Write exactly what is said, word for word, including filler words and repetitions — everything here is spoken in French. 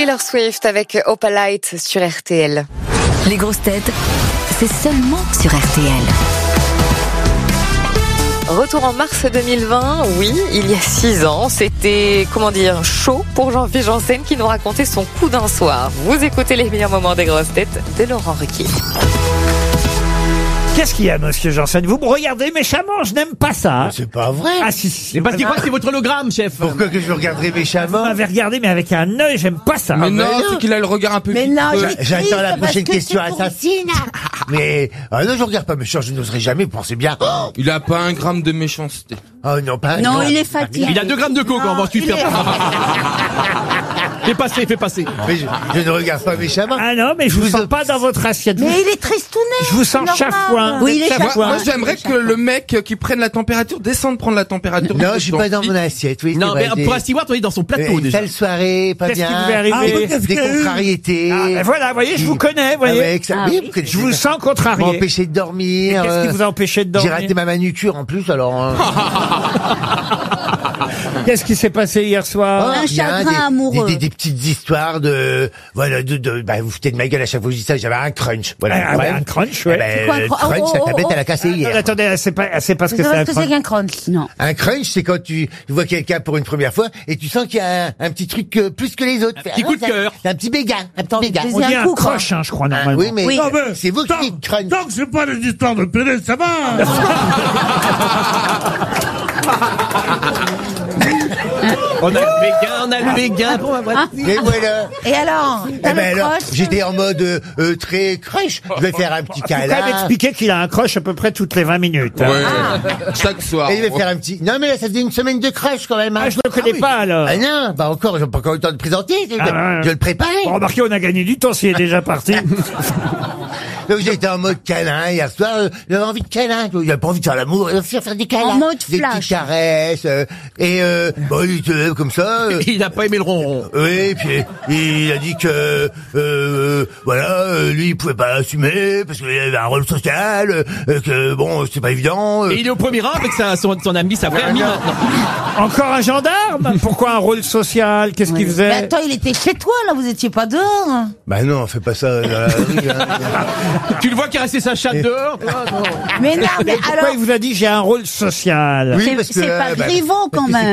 Taylor Swift avec Opalite sur R T L. Les grosses têtes, c'est seulement sur R T L. Retour en mars deux mille vingt, oui, il y a six ans, c'était, comment dire, chaud pour Jean-Philippe Janssen qui nous racontait son coup d'un soir. Vous écoutez les meilleurs moments des grosses têtes de Laurent Ruquier. Qu'est-ce qu'il y a, monsieur Janssen? Vous me regardez méchamment, je n'aime pas ça. C'est pas vrai. Ah si, si. Mais parce qu'il croit que c'est votre hologramme, chef. Pourquoi que je regarderais Vous méchamment? m'avez regardé, mais avec un œil, j'aime pas ça. Mais non, mais non. c'est qu'il a le regard un peu Mais qui- non, euh, il est J'attends triste la parce prochaine que question c'est pour- assassine. Mais ah non, je regarde pas méchant, je n'oserais jamais, vous pensez bien. Oh, Il a pas un gramme de méchanceté. oh, non, pas. Non, il est fatigué. Il a deux grammes de coke, en revanche, tu il fais. est- Fais passer, fais passer. Mais je, je ne regarde pas méchamment. Ah non, mais je vous sens pas dans votre assiette. Mais il est tristounet. Je vous sens normal. chafouin. Oui, il est Chafouin. Moi, chafouin. moi, j'aimerais que le mec qui prenne la température descende prendre la température. Non, de je suis son pas dans fils. mon assiette, oui. Non, c'est mais vrai, pour des- un steward, on est dans son plateau euh, déjà. Sale soirée, pas Qu'est-ce bien. qui vous est arrivé Ah, des contrariétés. Ah, ben voilà, vous voyez, je vous connais, vous voyez. Ah ouais, que ça- Ah oui, oui. vous connaissez Je vous ça. sens contrarié. M'empêcher de dormir. Qu'est-ce qui euh, vous a empêché de J'ai dormir? raté ma manucure en plus, alors. hein. Qu'est-ce qui s'est passé hier soir? Un Il y a chagrin des, amoureux. Des, des- des petites histoires de, voilà, de, de, bah, vous foutez de ma gueule à chaque fois que je dis ça, j'avais un crunch. Voilà. Ah, Bref. ouais, un crunch, Eh ouais. ben, C'est quoi un le cro- crunch, oh, la oh, tablette, oh, elle a cassé Attendez, hier. attendez, c'est pas, c'est parce que C'est c'est un ce que c'est crunch. qu'un crunch. Non. Un crunch, c'est quand tu vois quelqu'un pour une première fois et tu sens qu'il y a un, un petit truc euh, plus que les autres. petit coup de c'est- cœur. C'est un petit béguin, un petit béguin. c'est On dit un un coup, quoi. croche, hein, je crois, Ah, normalement. oui, mais Oui. Non, mais c'est vous qui tant- dites crunch. Tant que c'est pas des histoires de pédé, ça va. On a le béguin, on a le béguin. Bon, bah, bref. Et voilà. Et alors, Eh t'as ben le alors, croche j'étais en mode euh, euh, très crunch. Je vais faire un petit Faut quand même câlin. expliquer qu'il a un croche à peu près toutes les vingt minutes. hein. Ouais. Chaque soir. Et je vais faire un petit. Non mais là, ça faisait une semaine de crush quand même. hein. Ah, je le connais pas, alors. Ah non, bah encore, j'ai pas encore eu le temps de présenter. Je, Ah, ouais. je le préparais. Bon, remarquez, on a gagné du temps s'il est déjà parti. Donc j'étais en mode câlin hier soir. euh, J'avais envie de câlin. J'avais pas envie de faire l'amour. J'avais envie de faire des câlins. En mode des flash. petites caresses. euh, et euh, bon, il était comme ça. euh, Il a pas aimé le ronron. oui, puis il a dit que euh, voilà, euh, lui il pouvait pas assumer parce qu'il avait un rôle social, euh, que bon, c'est pas évident. euh. Et il est au premier rang avec sa, son, son ami, sa vraie amie maintenant. Encore un gendarme? Pourquoi un rôle social? Qu'est-ce qu'il Mais faisait? attends, il était chez toi, là, vous étiez pas dehors. Bah non, on fait pas ça dans la rue. Hein. Tu le vois caresser sa chatte dehors toi, non. Mais non, mais Pourquoi alors, il vous a dit j'ai un rôle social? Oui, c'est parce que, c'est pas bah, Griveaux, quand parce que même.